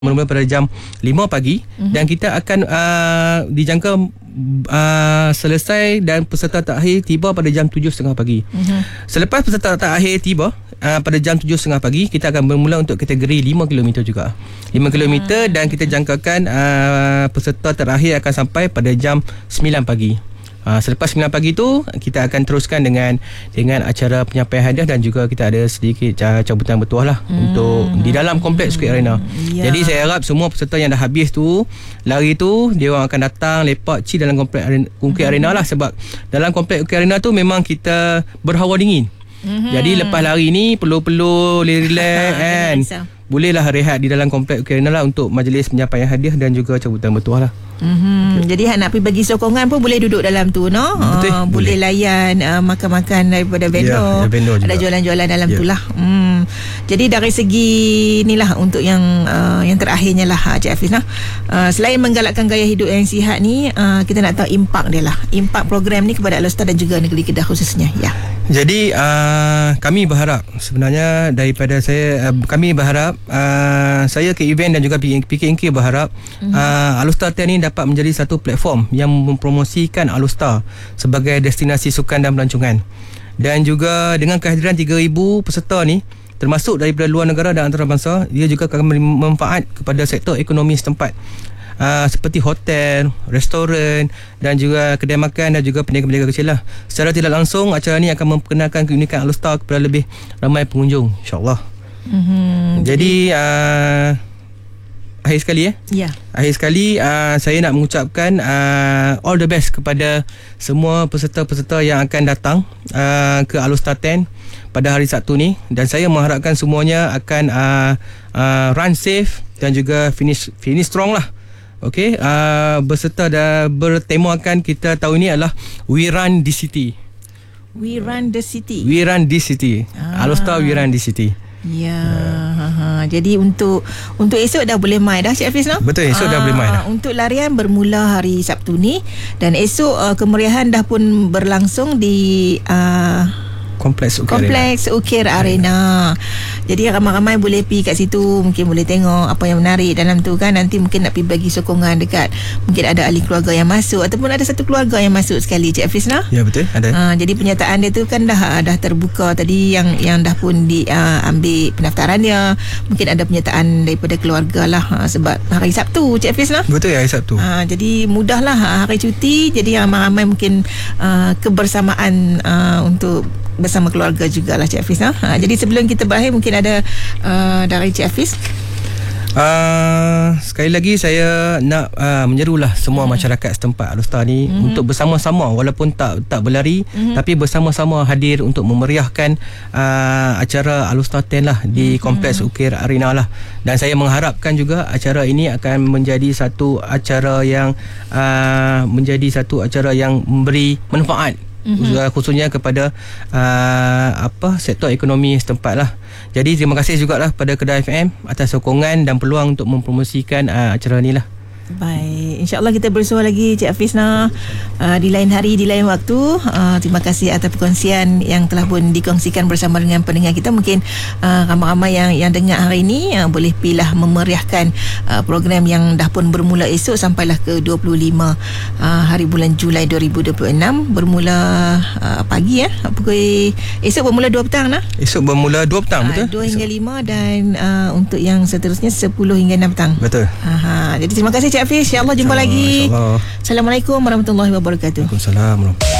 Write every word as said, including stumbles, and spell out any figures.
Mula-mula pada jam lima pagi uh-huh. dan kita akan uh, dijangka uh, selesai dan peserta terakhir tiba pada jam tujuh tiga puluh pagi. Uh-huh. Selepas peserta terakhir tiba uh, pada jam tujuh tiga puluh pagi, kita akan bermula untuk kategori lima kilometer juga. lima kilometer uh-huh. dan kita jangkakan uh, peserta terakhir akan sampai pada jam sembilan pagi. Uh, selepas sembilan pagi tu kita akan teruskan dengan dengan acara penyampaian hadiah dan juga kita ada sedikit uh, cabutan bertuah lah hmm. untuk di dalam kompleks Ukir Arena. Ya. Jadi saya harap semua peserta yang dah habis tu lari tu dia orang akan datang lepak chill dalam kompleks Ukir hmm. Arena lah, sebab dalam kompleks Ukir Arena tu memang kita berhawa dingin. Hmm. Jadi lepas lari ni perlu-perlu relax kan. Bolehlah rehat di dalam kompleks Ukir Arena lah untuk majlis penyampaian hadiah dan juga cabutan bertuah lah. Mm-hmm. Okay. Jadi nak pergi bagi sokongan pun boleh duduk dalam tu, no? Betul, uh, boleh. boleh layan uh, makan-makan daripada vendor. Ya, vendor ada jualan-jualan dalam ya. tu lah. Hmm. Jadi dari segi inilah untuk yang uh, yang terakhirnya lah Cik Hafiz nah. Uh, selain menggalakkan gaya hidup yang sihat ni, uh, kita nak tahu impak dia lah. Impak program ni kepada Alor Star dan juga negeri Kedah khususnya. Ya. Jadi uh, kami berharap sebenarnya daripada saya uh, kami berharap uh, saya ke event dan juga P K N K berharap mm-hmm. uh, Alor Star ni dapat menjadi satu platform yang mempromosikan Alor Star sebagai destinasi sukan dan pelancongan. Dan juga dengan kehadiran tiga ribu peserta ni termasuk daripada luar negara dan antarabangsa, dia juga akan memberi manfaat kepada sektor ekonomi setempat. Uh, seperti hotel, restoran dan juga kedai makan dan juga peniaga-peniaga kecil lah. Secara tidak langsung acara ni akan memperkenalkan keunikan Alor Star kepada lebih ramai pengunjung, insyaAllah. Mm-hmm. Jadi uh, akhir sekali eh yeah. akhir sekali uh, saya nak mengucapkan uh, all the best kepada semua peserta-peserta yang akan datang uh, ke Alor Star sepuluh pada hari Sabtu ni, dan saya mengharapkan semuanya akan uh, uh, run safe dan juga finish finish strong lah. Okey, uh, berserta dan bertemakan kita tahun ini adalah We Run the City. We Run the City. We Run the City. Ah. Alor Star We Run the City. Ya, ha, ha. Jadi untuk untuk esok dah boleh mai dah Cik Hafiz no? Betul, esok ha, dah boleh mai dah. Untuk larian bermula hari Sabtu ni, dan esok uh, kemeriahan dah pun berlangsung di uh, Kompleks Ukir Kompleks Arena. Ukir Arena. Jadi ramai-ramai boleh pergi kat situ, mungkin boleh tengok apa yang menarik dalam tu kan. Nanti mungkin nak pergi bagi sokongan dekat, mungkin ada ahli keluarga yang masuk ataupun ada satu keluarga yang masuk sekali Cik Hafiz nah. Ya betul, ada. Ha, jadi penyertaan dia tu kan dah dah terbuka tadi, yang yang dah pun diambil uh, pendaftarannya. Mungkin ada penyertaan daripada keluarga lah, ha, sebab hari Sabtu Cik Hafiz nah. Betul, hari Sabtu. Ha, jadi mudahlah hari cuti, jadi ramai-ramai mungkin uh, kebersamaan uh, untuk bersama keluarga jugalah Cik Hafiz ha? Ha, jadi sebelum kita berakhir mungkin ada uh, dari Cik Hafiz. Uh, sekali lagi saya nak uh, menyerulah semua hmm. masyarakat setempat Alor Star ni hmm. untuk bersama-sama, walaupun tak tak berlari hmm. tapi bersama-sama hadir untuk memeriahkan uh, acara Alor Star sepuluh lah di hmm. Kompleks Ukir Arena lah. Dan saya mengharapkan juga acara ini akan menjadi satu acara yang uh, menjadi satu acara yang memberi manfaat Mm-hmm. khususnya kepada uh, apa sektor ekonomi setempat lah. Jadi terima kasih jugalah pada Kedah F M atas sokongan dan peluang untuk mempromosikan uh, acara ni lah. Baik, insyaAllah kita bersua lagi Cik Hafiz nah, uh, di lain hari, di lain waktu. uh, Terima kasih atas perkongsian yang telah pun dikongsikan bersama dengan pendengar kita. Mungkin uh, ramai-ramai yang yang dengar hari ini uh, boleh pilah memeriahkan uh, program yang dah pun bermula esok sampailah ke dua puluh lima uh, hari bulan Julai dua ribu dua puluh enam. Bermula uh, pagi ya, pukul esok bermula dua petang nah. Esok bermula dua petang, betul? uh, dua hingga lima, dan uh, untuk yang seterusnya sepuluh hingga enam petang. Betul. Aha, jadi terima kasih Cik Hafiz. InsyaAllah jumpa lagi. InsyaAllah. Assalamualaikum warahmatullahi wabarakatuh. Waalaikumsalam.